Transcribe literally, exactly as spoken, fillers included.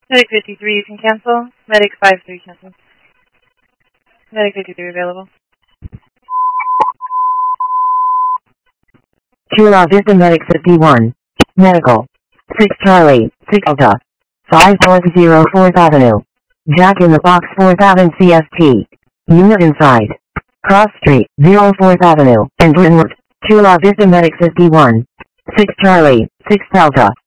Medic fifty-three, you can cancel. Medic five three, cancel. Medic fifty-three available. Chula Vista Medic fifty-one. Medical. six Charlie, six Delta. five forty fourth Avenue. Jack in the Box fourth Avenue C S T. Unit inside. Cross Street, fourth Avenue, and Brentwood. Chula Vista Medic fifty-one. six Charlie, six Delta.